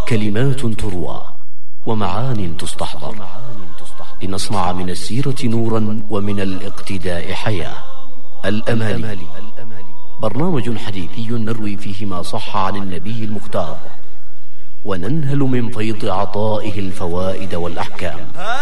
كلمات تروى ومعان تستحضر، لنصنع من السيرة نورا ومن الاقتداء حياة. الأمالي، برنامج حديثي نروي فيه ما صح عن النبي المختار، وننهل من فيض عطائه الفوائد والأحكام.